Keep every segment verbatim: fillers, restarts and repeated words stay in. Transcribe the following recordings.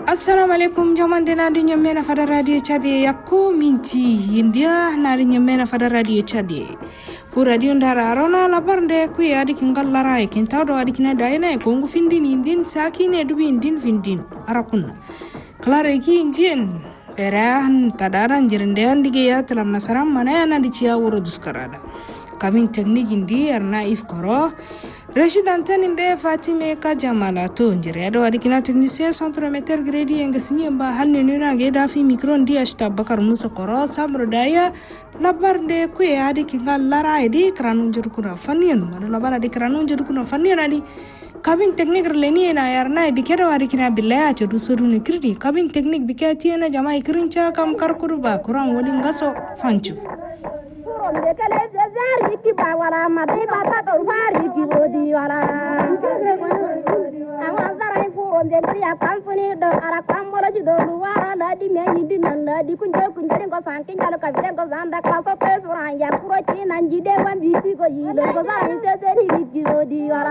Assalamu alaikum jamande na di nyamena fada radio chade yakko minti india na di nyamena fada radio chade fu radio ndara arona la barnde ku ya di kingal lara e kentado adi kina daina e kongu findin indin sakine dubi indin findin arakun klare ki injin perahan tadaran jirendean dige ya telam nasaram mana na di cia wuro duskarada kamin teknik indi arna if koro Residenten inde Fatime ka jamala to njere do adikina technicien centre meter gredi enga sinyamba hanne nuna ge dafi micro ndi ashta bakar musa koro samro daya labarde ku e adikinga lara edi kranu jurkuna fanien mara labara di kranu jurkuna fanien adi kabin teknik releni na yarna dikero adikina billaya chodu suruni kridi kabin teknik bikati na jama ikrincha kam karkuruba kuran woli ngaso fanchu de kale zari ki bawala mate bata to fari ki bodi wala awan zarai furo de priya kampuni do ara kamolo ji do wala la di me yidi nan la di kunjo kunjo ko sankin jalo ka vide ko zanda ka ko pe suran ya puro ti nan ji de wan bi ti ko yi lo ko zarai se se ri ki bodi wala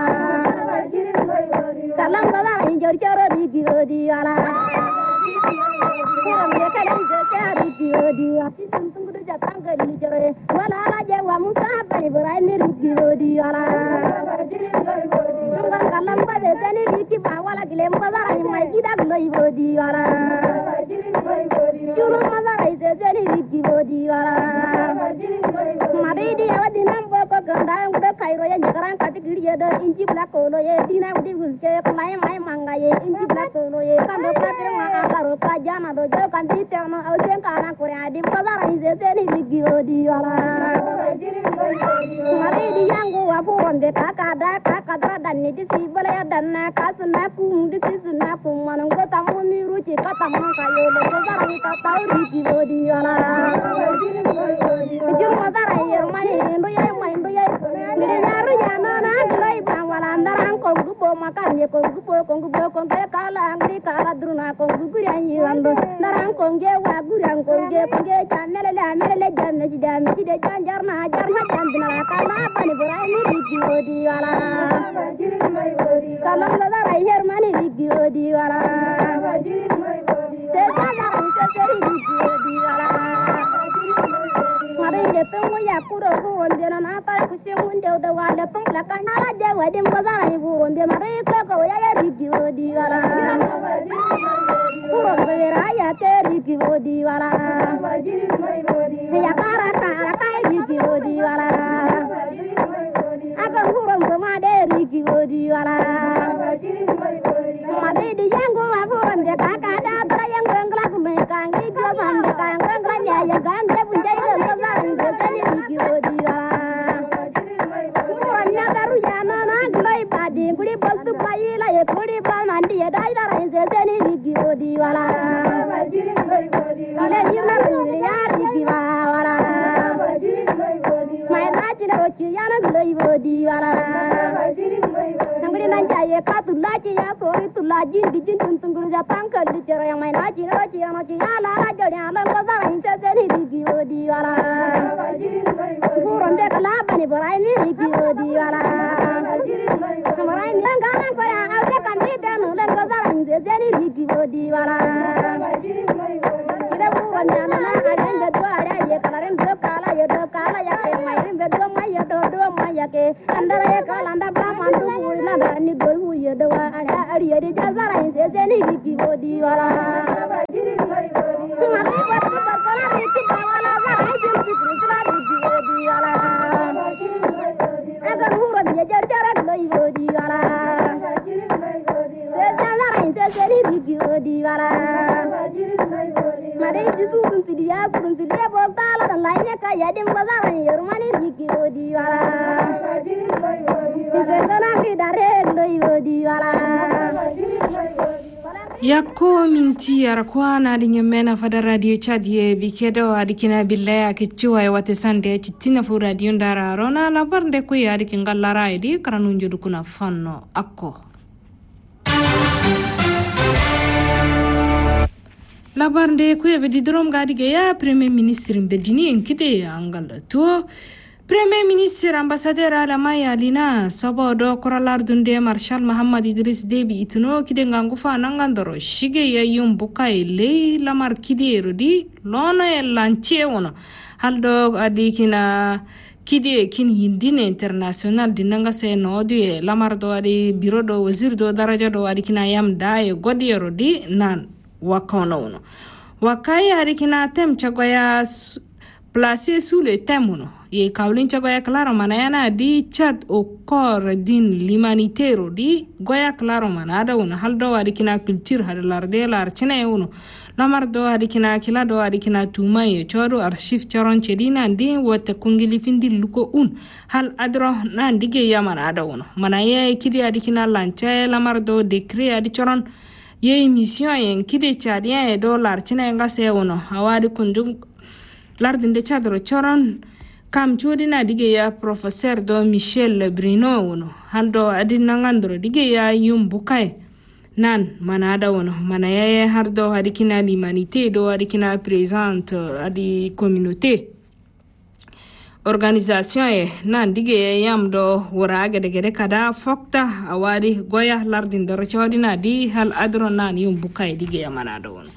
kalam ko zarai jor jor di ki bodi wala furo de kale zari ki bodi wala jatanga di jore wala la je wa musa bani burai mi rugi odi wala ngan kalam ba de tani riki ba wala gilem ko dara ni mai gida gloi odi wala churu ma dara ide tani riki odi wala mari di awadi nam bo ko ganda ngdo kairo ya jakaran kati giri ya do inji black ko lo ye dina udi gulke mai mai manga ye inji black ko lo ye kan do ka tir ma agaro pa jana do jo kan di te no ausen kana ko adi ko dara ide tani riki odi wala mari di yangu wa buron de takada takada dan ni di sibala ya dan na kasna kum di sisuna kum manung ko tamu ni ruci katamu kayo lo ko dara ni ta tau riki odi wala jur ma dara yer mani ndo ya mai ndo ya ni naru ya na na glai bang wala ndaran ko gubo makan ye ko gubo ko gubo ko ke kala angri kala druna ko guguri anyi rando ndaran ko nge wa guran ko nge ko nge chanele la mele janne ji dan ji de janjar na jar ma jan dina kala bani burai ni riki odi wala kalam la dara yer mani riki odi wala te dara se se riki odi wala mari de tumu ya kuro buron de na ta ku se mun de de wala tum la kan ala de wadim ko dara ni buron de mari ko ko ya ya riki odi wala buron de ra ya te riki odi wala ya kara kara kai riki odi wala aga buron ko ma de riki odi wala mari de yango wa buron de ka ka da tra yang ngla ku me kan ni ko san de kan ngla ya ya gan de punjai de ko san de tani riki odi wala buron ya daru ya na na glai ba de gudi bol tu bai la ye gudi ba mandi ya dai da rai de tani riki odi wala kale ni na ni ya riki wala mai na ji na rochi ya na glai odi wala nangri nan jaye ka tu la ji ya ko tu la ji di jin tun tun guru ja tangkal di jero yang mai na ji na rochi ya no ji ya la la jodi ya la ko da rai de tani riki odi wala buron de la bani borai ni riki odi wala borai ni ngana ko ya au de kan ni de no len ko da rai de tani riki odi wala ida buron ya na na aren de do ara ye kalaren do kala ye do kala ya ke mai rin de do mai ye do do mai ya ke andara ye kala anda ba mandu na da ni do hu ye do wa ara ari ye de ja rai de tani riki odi wala mari wat ko kala riki wala rai de riki odi wala agar buron ye jar jar loi odi wala de ja rai de tani riki odi wala mari ji surun ti dia surun ti dia bol tala dan lainnya kaya dem bazar yer mani riki odi wala ti sedana ki dare loi odi wala yakko minti arakwana di nyamena fada radio chadie bikedo adikina billaya kichwa ya wate sande chitina fu radio ndara rona la barnde ku ya adikinga lara idi karanunjo dukuna fanno akko la barnde ku ya bedi drom gadige ya premier ministre bedini enkide angal to Premier ministre ambassadeur alamaya lina sabodo koralar dunde Marshal Muhammad Idris Deby ituno kide ngangufa nangandoro shige ya yumbukai le lamar kide rudi lona e lanche wono haldo adikina kide kin hindine international dinanga se nodu e lamar do adi biro do wazir do daraja do adikina yam dae godi rudi nan wakono wono wakai adikina tem chagoya placé sous le thème ye kawlin chagoya claro manayana di chat au corps din l'humanité di goya claro manada una haldo adikina culture hadalarde lar chene uno lamardo adikina kilado adikina tuma ye chodo archive charon chedina ndi wote kungili findi luko un hal adro na ndige ya manada uno manaye kidi adikina lancha lamardo decret adichoron ye mission yen kidi chadien e do lar chene ngase uno awadi kundu lardinde chadro choron kam chodina dige ya professeur do Michel Bruno wono haldo adi nangandro dige ya yumbukai nan manada wono manaye hardo adikina l'humanité do adikina présente adi communauté organisation e nan dige yam do wora gede gede kada fokta awadi goya lardinde chodina di hal adro nan yumbukai dige ya manada wono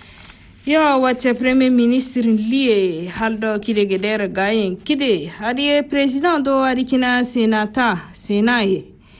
yo wace premier ministre lié haldo kide gedere gayen kide adi president do adikina senata senaye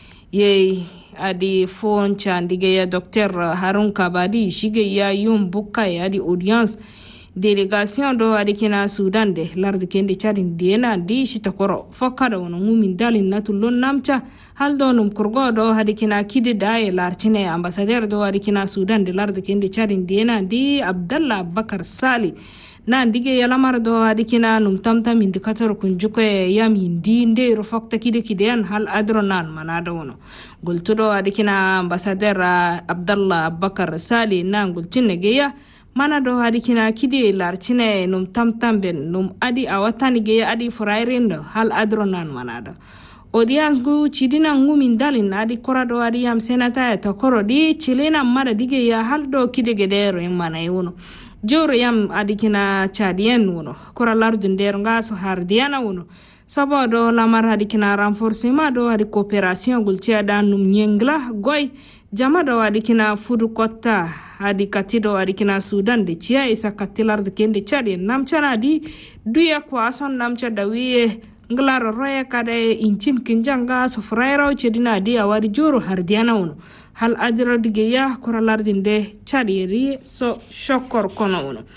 ye adi foncha ndige ya docteur Harun Kabadi shige ya yum bukai adi audience délégation do adikina Sudan de lardi kende chadin dena di shitakoro fokada wono mumin dalin natulon namcha haldo num kurgo do adikina kide dae larchine ambassadeur do adikina Sudan de lardi kende chadin dena di Abdallah Bakar Sali nan dige yalamar do adikina num tamtam indikator kunjuko yam indi nde ro fokta kide kidean hal adro nan manada wono gultudo adikina ambassadeur Abdallah Bakar Sali nan gultinne geya mana do adikina kide larchine num tamtam ben num adi awatani ge adi furairindo hal adro nan manada audience gu chidina ngumin dalin adi korado adi yam senata to korodi chilena mara dige ya haldo kide gedero emana yuno joro yam adikina chadien wono koralar dunder ngaso hardiana wono sabodo lamar adikina renforcement do adi coopération gultia dan num nyengla goy jamado adikina fudu kotta adi katido adikina Sudan de chia isa katilar de kende chadi namchana di duya kwa son namcha dawiye nglaro roya kade inchin kinjanga so frairo chedina di awadi joro hardiana uno hal adira dige ya koralar dinde chadi ri so shokor kono uno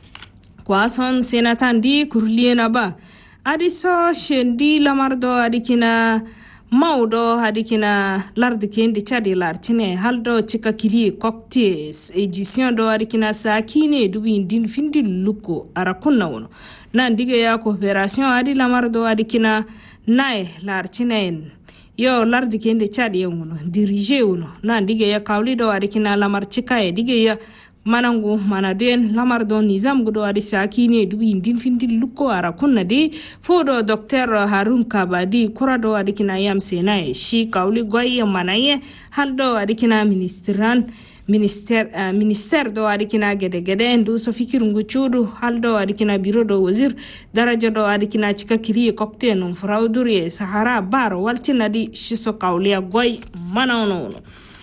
kwa son senatan di kurliena ba adi so shendi lamardo adikina mawdo hadikina lardi kendi chadi lartine haldo chika kili cocktails edition do hadikina sakine dubi din findi luko arakunna wono nan dige ya coopération adi lamardo hadikina nay lartine yo lardi kendi chadi wono dirige wono nan dige ya kawlido hadikina lamar chika e dige ya manangu manaduen lamardo nizam gudo adi sakine dubi din findi luko ara kunna de fodo docteur Harun Kabadi kurado adikina yam senae shi kawli goye manaye haldo adikina ministran minister uh, minister do adikina gede gede ndu so fikirungu chudu haldo adikina biro do wazir daraja do adikina chika kiri kokte no frauduri sahara bar waltina di shiso kawli goy manono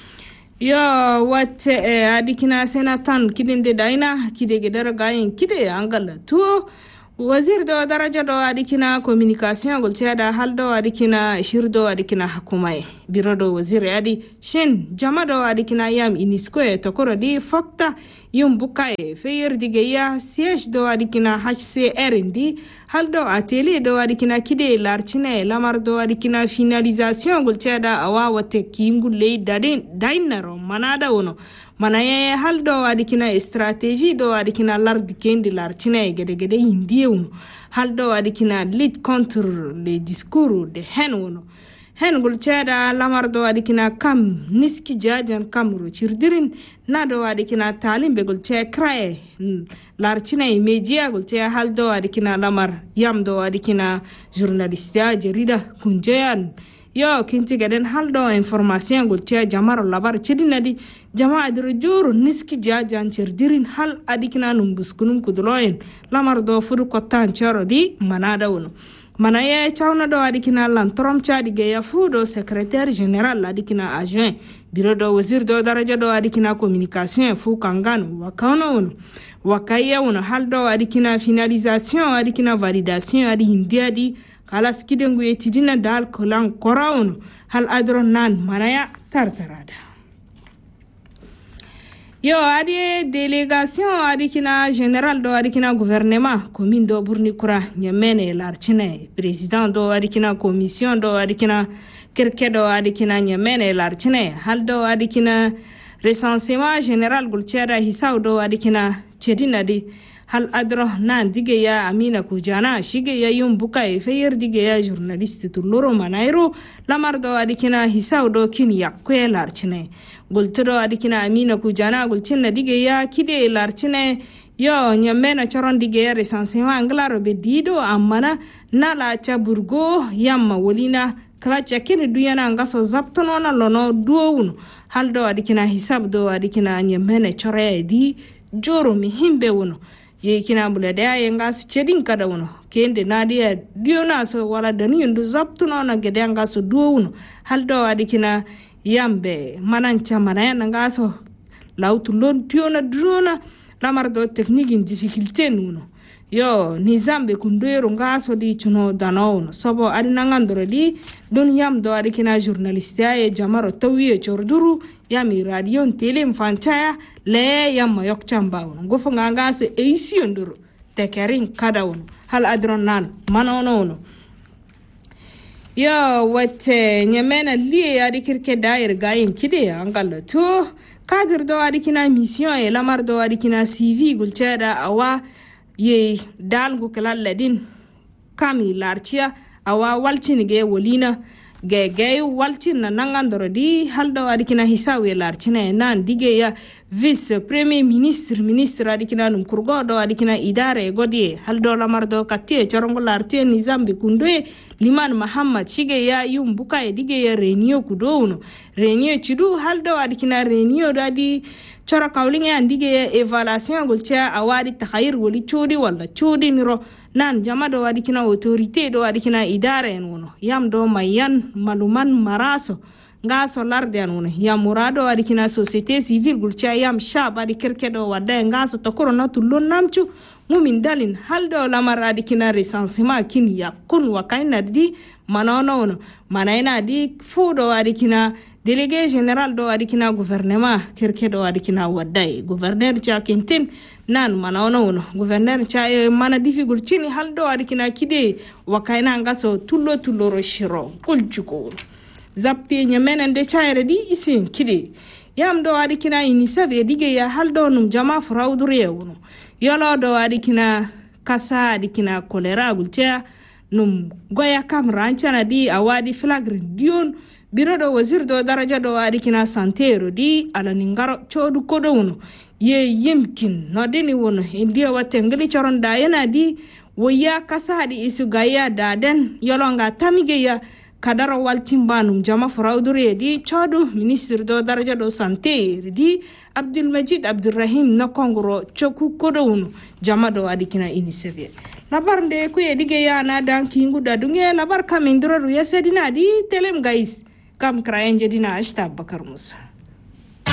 yo wate eh, adikina senatan kidinde daina kide gedara gayen kide angala to wazir do daraja do adikina communication goltia da haldo adikina shirdo adikina hakumai biro do wazir adi shin jamado adikina yam inisko e tokoro di fakta yum bukaye feyer digeya siege do adikina H C R ndi haldo atelier do adikina kide larchine lamar do adikina finalisation goltia da awa wate kingule dadin dainaro manada wono manaye haldo adikina strategie do adikina lardi kendi larchine gede gede indie wono haldo adikina lutte contre les discours de haine wono hen gol cheda lamardo adikina kam niski jajan kamro chirdirin nado adikina talimbe gol che krae larchina media gol che haldo adikina lamar yamdo adikina journaliste jarida kunjean yo kinti gaden haldo information gol che jamaro labar chidina di jama adiro joro niski jajan chirdirin hal adikina numbuskunum kuduloyen lamardo fudu kotan choro di manada wono manaya chawna do adikina lantrom chadige ya fudo secrétaire général adikina adjoint bureau do wazir do daraja do adikina communication fu kangan wakano uno wakaya uno haldo adikina finalisation adikina validation adi hindi adi kala skidengu etidina dal kolan kora uno hal adron nan manaya tartarada yo adi délégation adikina général do adikina gouvernement commune do burni kura nyamene larchine président do adikina commission do adikina kerke do adikina nyamene larchine hal do adikina recensement général gulchera hisaw do adikina chedina di hal adro nan dige ya amina kujana shige ya yum buka e feyer dige ya journaliste to loro manairo lamar do adikina hisaw do kin yakwe larchine gultro adikina amina kujana gulchinna dige ya kide larchine yo nyamena choron dige ya recensement anglaro be dido amana nala cha burgo yamma wolina kala chakene duyana ngaso zaptono na lono duwuno haldo adikina hisab do adikina nyamena chore di joro mi himbe wono ye kina bula da ya ngas chedin kada wono kende nadia diona so wala dani ndu zaptuno na gede ngaso duwuno haldo adikina yambe manancha manaya ngaso lautu lon tiona drona lamar do technique in difficulté nuno yo nizambe kundoero ngaso di chuno danono sobo adina ngandoro di don yam do adikina journaliste ay jamaro tawiye chorduru yami radio tele mfantaya le yam yok chamba wono gofo ngaso eisi ndoro tekerin kada wono hal adron nan manono wono yo wate nyamena li adikirke dair gayin kide angalo to kadir do adikina mission e lamar do adikina cv gulcheda awa ye dalgu kala ladin kami larcia awa walcin ge wolina ge ge walcin na nangandoro di haldo adikina hisawe larcina nan dige ya vice premier ministre ministre adikina num kurgo do adikina idare godie haldo lamardo katie chorongo lartie nizambi kundwe liman muhammad shige ya yum buka e dige ya renio kudono renio chidu haldo adikina renio dadi chora kawlinga andige evaluation golcha awadi takhayir woli chodi wala chodi niro nan jamado adikina autorité do adikina idare en wono yam do mayan maluman maraso ngaso larde an wono yam murado adikina société civile golcha yam shaba di kerkedo wada ngaso tokoro na tulon namchu mumin dalin haldo lamar adikina recensement kin yakun wakaina di manono wono manaina di fudo adikina délégué général do adikina gouvernement kerke do adikina wadai gouverneur cha kentin nan manono wono gouverneur cha e mana difficult chini haldo adikina kide wakaina ngaso tullo tullo roshiro kulchuko zappi nyamena de chaire di isin kide yam do adikina unicef dige ya haldo num jama fraudure wono yolo do adikina kasa adikina kolera gulcha num goya kam ranchana di awadi flagre dion biro do wazir do daraja do adikina santero di ala ningaro chodu kodo wono ye yimkin no deni wono india watengali choron da yana di woya kasa di isu gaya daden yolonga tamige ya kadaro waltimbanum jama fraudure di chodu ministre do daraja do santé di Abdul Majid Abdurrahim na kongoro choku kodo wono jama do adikina unicef labar nde ku ye dige ya na danki nguda dunge labar kamindro ru ya sedina di telem guys kam krayen jedina ashta Bakar Musa